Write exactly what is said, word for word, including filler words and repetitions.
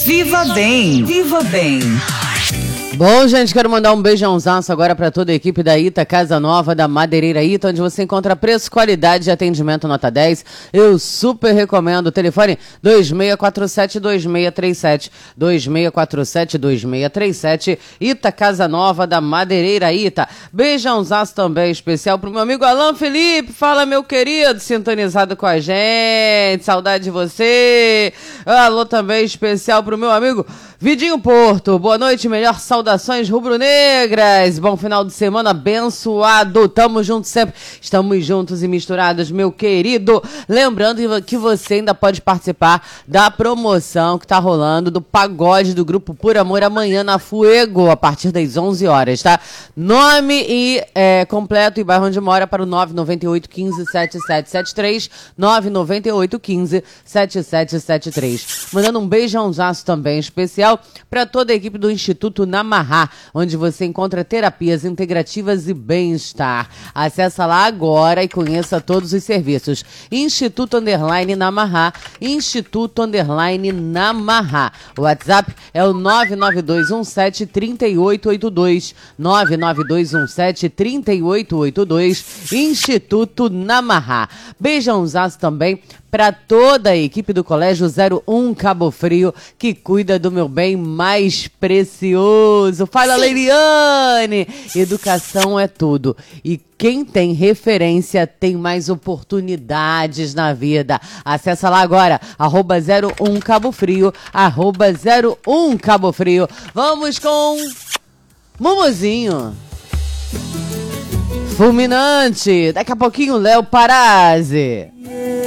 Viva Bem, Viva Bem. Bom, gente, quero mandar um beijãozaço agora para toda a equipe da Ita Casa Nova, da Madeireira Ita, onde você encontra preço, qualidade e atendimento nota dez. Eu super recomendo. O telefone dois seis quatro sete, dois seis três sete, dois seis quatro sete, dois seis três sete, Ita Casa Nova, da Madeireira Ita. Beijãozaço também especial pro meu amigo Alan Felipe. Fala, meu querido, sintonizado com a gente. Saudade de você. Alô também especial pro meu amigo Vidinho Porto. Boa noite, melhor saudade. Saudações rubro-negras, bom final de semana abençoado, tamo juntos sempre, estamos juntos e misturados, meu querido. Lembrando que você ainda pode participar da promoção que tá rolando do pagode do Grupo Por Amor amanhã na Fuego, a partir das onze horas, tá? Nome e é, completo e bairro onde mora para o nove nove oito, um cinco, sete sete sete três, nove nove oito, um cinco, sete sete sete três. Mandando um beijãozaço também especial para toda a equipe do Instituto Namarra, onde você encontra terapias integrativas e bem-estar. Acesse lá agora e conheça todos os serviços. Instituto Underline Namarra, Instituto Underline Namarra. O WhatsApp é o nove nove dois um sete, três oito oito dois, nove nove dois um sete, três oito oito dois, Instituto Namarra. Beijãozaço também para toda a equipe do Colégio zero um Cabo Frio, que cuida do meu bem mais precioso. Fala, Leiliane! Educação é tudo. E quem tem referência tem mais oportunidades na vida. Acessa lá agora, arroba zero um Cabo Frio, arroba zero um Cabo Frio. Vamos com Mumuzinho. Fulminante. Daqui a pouquinho, Léo Parazzi.